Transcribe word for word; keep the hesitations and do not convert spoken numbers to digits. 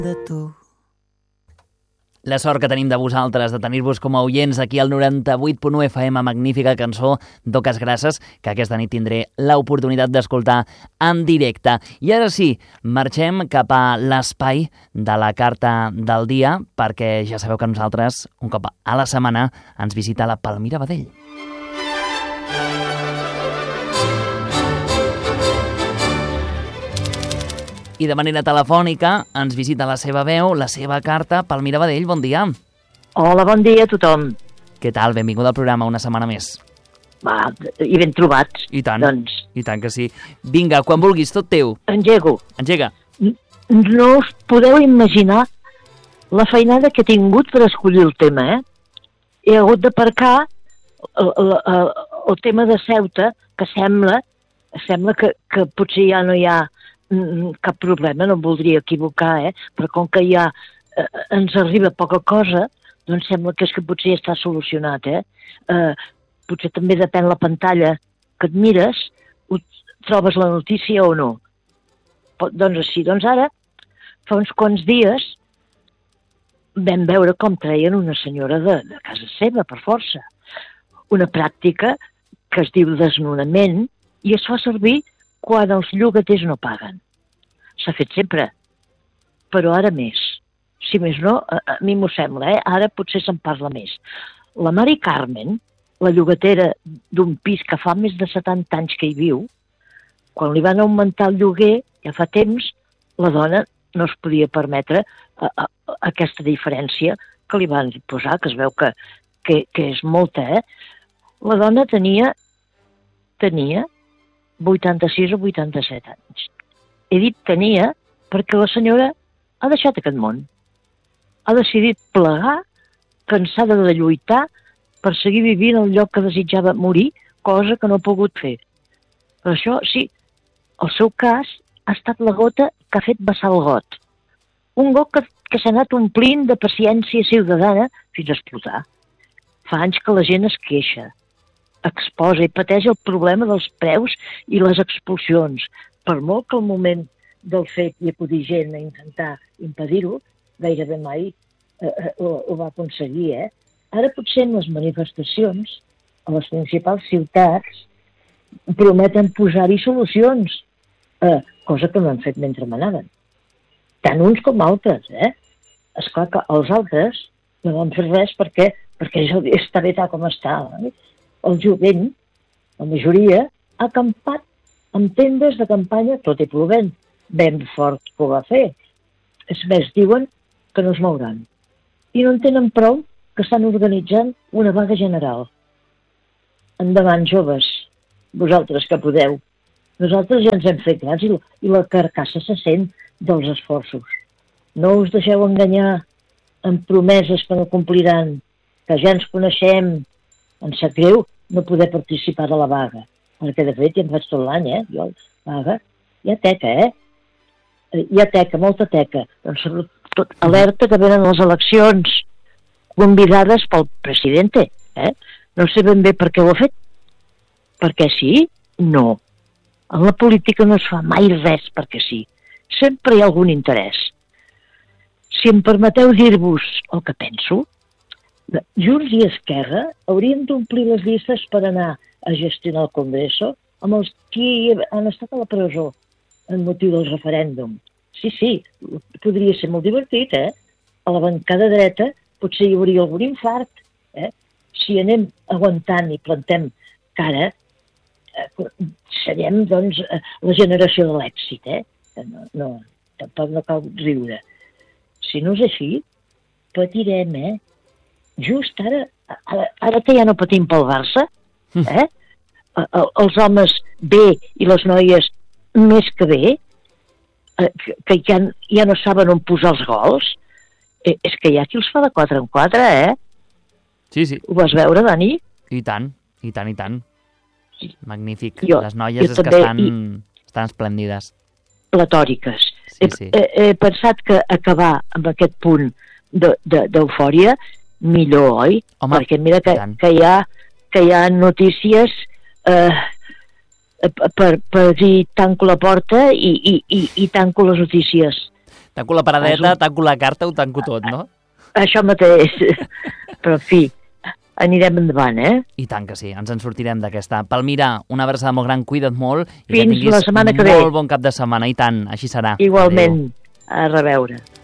de tu. La sort que tenim de vosaltres, de tenir-vos com a oients aquí al noranta-vuit punt u F M, magnífica cançó d'Oques Grasses, que aquesta nit tindré l'oportunitat d'escoltar en directe. I ara sí, marxem cap a l'espai de la carta del dia, perquè ja sabeu que nosaltres, un cop a la setmana, ens visita la Palmira Badell. I de manera telefònica ens visita la seva veu, la seva carta. Palmira Badell, bon dia. Hola, bon dia a tothom. Què tal? Benvinguda al programa una setmana més. Va, i ben trobats. I tant, doncs... i tant que sí. Vinga, quan vulguis, tot teu. Engego. Engega. No us podeu imaginar la feinada que he tingut per escollir el tema, eh? He hagut d'aparcar el, el, el, el tema de Ceuta, que sembla, sembla que, que potser ja no hi ha cap problema, no em voldria equivocar, eh? Però com que ja eh, ens arriba poca cosa, doncs sembla que és que potser ja està solucionat, eh? eh potser també depèn la pantalla que et mires, trobes la notícia o no. Pot, doncs així, doncs ara, fa uns quants dies vam veure com treien una senyora de, de casa seva, per força. Una pràctica que es diu desnonament i es fa servir quan els llogaters no paguen. S'ha fet sempre, però ara més. Si més no, a, a mi m'ho sembla, eh? Ara potser se'n parla més. La Mari Carmen, la llogatera d'un pis que fa més de setanta anys que hi viu, quan li van augmentar el lloguer, ja fa temps, la dona no es podia permetre a, a, a aquesta diferència que li van posar, que es veu que, que, que és molta, eh? La dona tenia, tenia vuitanta-sis o vuitanta-set anys. He dit tenia perquè la senyora ha deixat aquest món. Ha decidit plegar, cansada de lluitar, per seguir vivint el lloc que desitjava morir, cosa que no ha pogut fer. Per això, sí, el seu cas ha estat la gota que ha fet vessar el got. Un got que, que s'ha anat omplint de paciència ciutadana fins a explotar. Fa anys que la gent es queixa, exposa i pateix el problema dels preus i les expulsions. Per molt que el moment del fet hi acudir gent a intentar impedir-ho, gairebé mai eh, ho, ho va aconseguir, eh? Ara potser en les manifestacions, a les principals ciutats, prometen posar-hi solucions, eh, cosa que no han fet mentre manaven. Tant uns com altres, eh? Esclar que els altres no van fer res perquè, perquè està bé tal com està, eh? El jovent, la majoria, ha acampat amb tendes de campanya, tot i plovent, ben fort que ho va fer. És més, diuen que no es mouran. I no en tenen prou que estan organitzant una vaga general. Endavant, joves, vosaltres que podeu. Nosaltres ja ens hem fet grans i, i la carcassa se sent dels esforços. No us deixeu enganyar amb promeses que no compliran, que ja ens coneixem. Em sap greu no poder participar de la vaga, perquè de fet ja em faig tot l'any, eh? Jo, vaga, hi ha teca, eh? Hi ha teca, molta teca. Doncs sobretot alerta que venen les eleccions convidades pel presidente, eh? No sé ben bé per què ho ha fet. Perquè sí? No. En la política no es fa mai res perquè sí. Sempre hi ha algun interès. Si em permeteu dir-vos el que penso, Junts i Esquerra haurien d'omplir les llistes per anar a gestionar el Congreso amb els qui han estat a la presó en motiu del referèndum. Sí, sí, podria ser molt divertit, eh? A la bancada dreta potser hi hauria algun infart, eh? Si anem aguantant i plantem cara, eh, serem, doncs, la generació de l'èxit, eh? No, no, tampoc no cal riure. Si no és així, patirem, eh? Just ara, ara, ara que ja no patim pel Barça, eh? Els homes bé i les noies més que bé, que ja, ja no saben on posar els gols, eh, és que hi ha qui els fa de quatre en quatre, eh? Sí, sí. Ho vas veure, Dani? I tant, i tant, i tant. Sí. Magnífic. Jo, les noies és també, que estan, i... estan esplèndides. Platòriques. Sí, he, sí. He, he pensat que acabar amb aquest punt d'eufòria de, millor, oi? Home, perquè mira que, que, hi ha, que hi ha notícies eh, per, per dir tanco la porta i, i, i, i tanco les notícies. Tanco la paradeta, tanco la carta, ho tanco tot, no? Això mateix. Però, en fi, anirem endavant, eh? I tant que sí, ens en sortirem d'aquesta. Palmira, una abraçada molt gran, cuida't molt. I fins que tinguis la setmana que ve. Molt bon cap de setmana, i tant, així serà. Igualment, Adéu. a reveure.